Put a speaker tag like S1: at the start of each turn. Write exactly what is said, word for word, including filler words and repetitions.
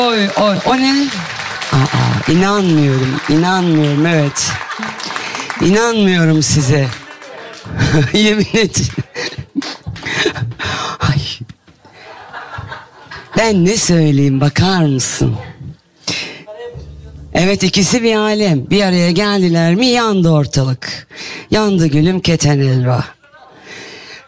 S1: oy oy. O ne?
S2: Aa, inanmıyorum, inanmıyorum, evet. İnanmıyorum size. Yemin et. Ay. Ben ne söyleyeyim, bakar mısın? Evet, ikisi bir alem. Bir araya geldiler mi yandı ortalık. Yandı gülüm keten elva.